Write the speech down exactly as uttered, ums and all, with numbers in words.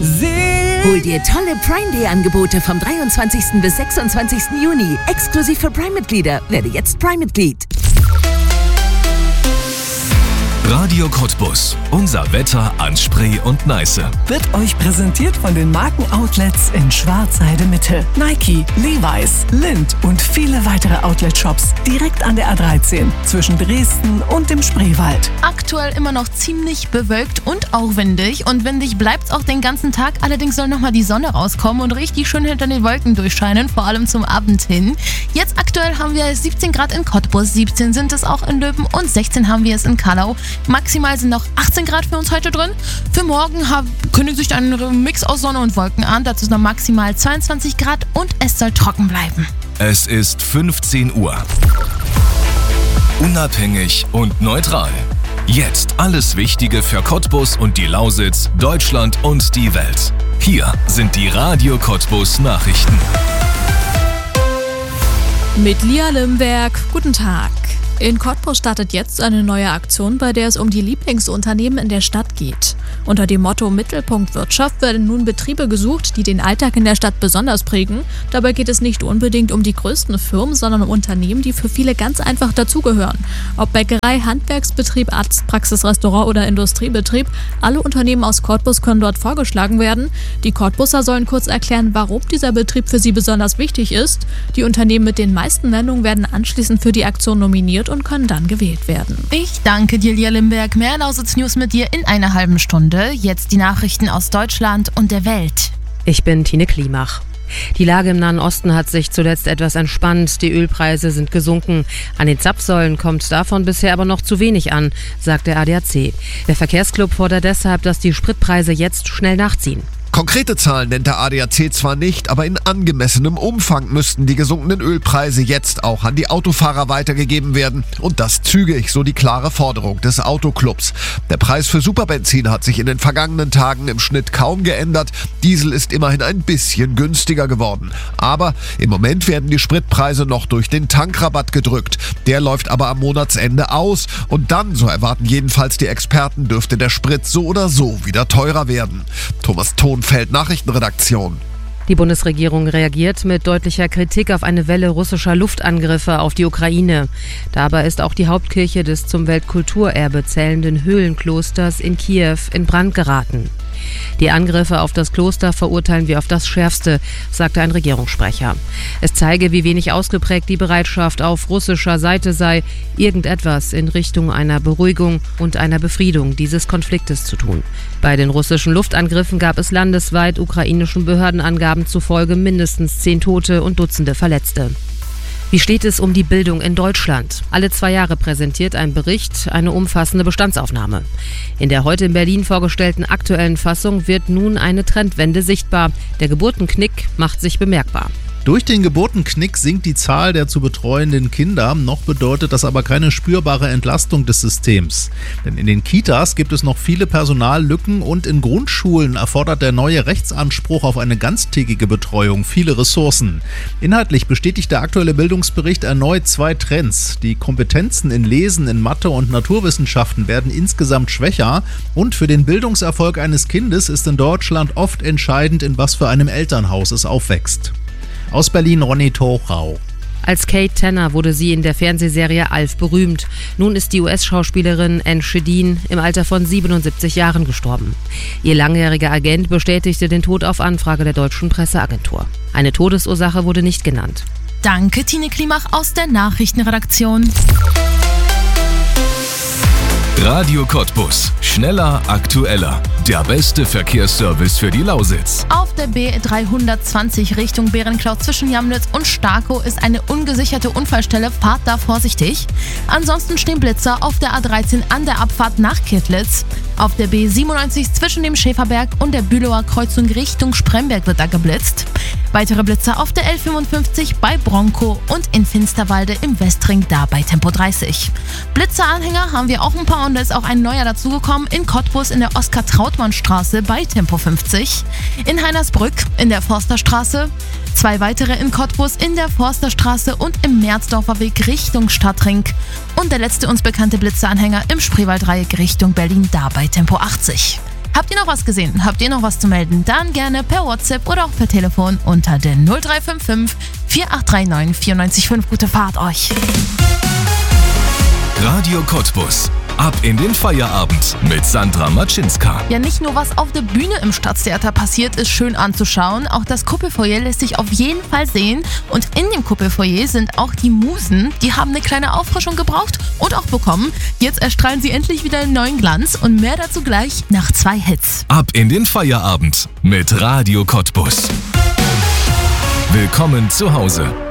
Hol dir tolle Prime Day Angebote vom dreiundzwanzigsten bis sechsundzwanzigsten Juni. Exklusiv für Prime-Mitglieder. Werde jetzt Prime-Mitglied. Radio Cottbus. Unser Wetter an Spree und Neiße. Wird euch präsentiert von den Markenoutlets in Schwarzheide Mitte. Nike, Levi's, Lindt und viele weitere Outlet-Shops direkt an der A dreizehn zwischen Dresden und dem Spreewald. Aktuell immer noch ziemlich bewölkt und auch windig. Und windig bleibt es auch den ganzen Tag. Allerdings soll nochmal die Sonne rauskommen und richtig schön hinter den Wolken durchscheinen, vor allem zum Abend hin. Jetzt aktuell haben wir siebzehn Grad in Cottbus, siebzehn sind es auch in Löwen und sechzehn haben wir es in Kallau. Maximal sind noch achtzehn Grad für uns heute drin. Für morgen hab, kündigt sich ein Mix aus Sonne und Wolken an. Dazu ist noch maximal zweiundzwanzig Grad und es soll trocken bleiben. Es ist fünfzehn Uhr. Unabhängig und neutral. Jetzt alles Wichtige für Cottbus und die Lausitz, Deutschland und die Welt. Hier sind die Radio Cottbus Nachrichten. Mit Lia Limberg. Guten Tag. In Cottbus startet jetzt eine neue Aktion, bei der es um die Lieblingsunternehmen in der Stadt geht. Unter dem Motto Mittelpunkt Wirtschaft werden nun Betriebe gesucht, die den Alltag in der Stadt besonders prägen. Dabei geht es nicht unbedingt um die größten Firmen, sondern um Unternehmen, die für viele ganz einfach dazugehören. Ob Bäckerei, Handwerksbetrieb, Arztpraxis, Restaurant oder Industriebetrieb, alle Unternehmen aus Cottbus können dort vorgeschlagen werden. Die Cottbusser sollen kurz erklären, warum dieser Betrieb für sie besonders wichtig ist. Die Unternehmen mit den meisten Nennungen werden anschließend für die Aktion nominiert und können dann gewählt werden. Ich danke dir, Lia Limberg. Mehr Lausitz News mit dir in einer halben Stunde. Jetzt die Nachrichten aus Deutschland und der Welt. Ich bin Tine Klimach. Die Lage im Nahen Osten hat sich zuletzt etwas entspannt. Die Ölpreise sind gesunken. An den Zapfsäulen kommt davon bisher aber noch zu wenig an, sagt der A D A C. Der Verkehrsclub fordert deshalb, dass die Spritpreise jetzt schnell nachziehen. Konkrete Zahlen nennt der A D A C zwar nicht, aber in angemessenem Umfang müssten die gesunkenen Ölpreise jetzt auch an die Autofahrer weitergegeben werden. Und das zügig, so die klare Forderung des Autoclubs. Der Preis für Superbenzin hat sich in den vergangenen Tagen im Schnitt kaum geändert. Diesel ist immerhin ein bisschen günstiger geworden. Aber im Moment werden die Spritpreise noch durch den Tankrabatt gedrückt. Der läuft aber am Monatsende aus. Und dann, so erwarten jedenfalls die Experten, dürfte der Sprit so oder so wieder teurer werden. Thomas Thon Feld Nachrichtenredaktion. Die Bundesregierung reagiert mit deutlicher Kritik auf eine Welle russischer Luftangriffe auf die Ukraine. Dabei ist auch die Hauptkirche des zum Weltkulturerbe zählenden Höhlenklosters in Kiew in Brand geraten. Die Angriffe auf das Kloster verurteilen wir auf das Schärfste, sagte ein Regierungssprecher. Es zeige, wie wenig ausgeprägt die Bereitschaft auf russischer Seite sei, irgendetwas in Richtung einer Beruhigung und einer Befriedung dieses Konfliktes zu tun. Bei den russischen Luftangriffen gab es landesweit ukrainischen Behördenangaben zufolge mindestens zehn Tote und Dutzende Verletzte. Wie steht es um die Bildung in Deutschland? Alle zwei Jahre präsentiert ein Bericht eine umfassende Bestandsaufnahme. In der heute in Berlin vorgestellten aktuellen Fassung wird nun eine Trendwende sichtbar. Der Geburtenknick macht sich bemerkbar. Durch den Geburtenknick sinkt die Zahl der zu betreuenden Kinder, noch bedeutet das aber keine spürbare Entlastung des Systems. Denn in den Kitas gibt es noch viele Personallücken und in Grundschulen erfordert der neue Rechtsanspruch auf eine ganztägige Betreuung viele Ressourcen. Inhaltlich bestätigt der aktuelle Bildungsbericht erneut zwei Trends. Die Kompetenzen in Lesen, in Mathe und Naturwissenschaften werden insgesamt schwächer und für den Bildungserfolg eines Kindes ist in Deutschland oft entscheidend, in was für einem Elternhaus es aufwächst. Aus Berlin Ronny Tochau. Als Kate Tanner wurde sie in der Fernsehserie Alf berühmt. Nun ist die U S-Schauspielerin Anne Shedin im Alter von siebenundsiebzig Jahren gestorben. Ihr langjähriger Agent bestätigte den Tod auf Anfrage der deutschen Presseagentur. Eine Todesursache wurde nicht genannt. Danke, Tine Klimach aus der Nachrichtenredaktion. Radio Cottbus. Schneller, aktueller. Der beste Verkehrsservice für die Lausitz. Auf der B dreihundertzwanzig Richtung Bärenklau zwischen Jamnitz und Starkow ist eine ungesicherte Unfallstelle. Fahrt da vorsichtig. Ansonsten stehen Blitzer auf der A dreizehn an der Abfahrt nach Kittlitz. Auf der B siebenundneunzig zwischen dem Schäferberg und der Bülower Kreuzung Richtung Spremberg wird da geblitzt. Weitere Blitzer auf der L fünfundfünfzig bei Bronkow und in Finsterwalde im Westring da bei Tempo dreißig. Blitzeranhänger haben wir auch ein paar und da ist auch ein neuer dazugekommen in Cottbus in der Oskar-Trautmann-Straße bei Tempo fünfzig, in Heinersbrück in der Forsterstraße, zwei weitere in Cottbus in der Forsterstraße und im Merzdorfer Weg Richtung Stadtring und der letzte uns bekannte Blitzeranhänger im Spreewaldreieck Richtung Berlin da bei Tempo achtzig. Habt ihr noch was gesehen? Habt ihr noch was zu melden? Dann gerne per WhatsApp oder auch per Telefon unter den null drei fünf fünf, vier acht drei neun, vier neun fünf. Gute Fahrt euch! Radio Cottbus. Ab in den Feierabend mit Sandra Matschinska. Ja, nicht nur was auf der Bühne im Staatstheater passiert, ist schön anzuschauen. Auch das Kuppelfoyer lässt sich auf jeden Fall sehen. Und in dem Kuppelfoyer sind auch die Musen. Die haben eine kleine Auffrischung gebraucht und auch bekommen. Jetzt erstrahlen sie endlich wieder einen neuen Glanz. Und mehr dazu gleich nach zwei Hits. Ab in den Feierabend mit Radio Cottbus. Willkommen zu Hause.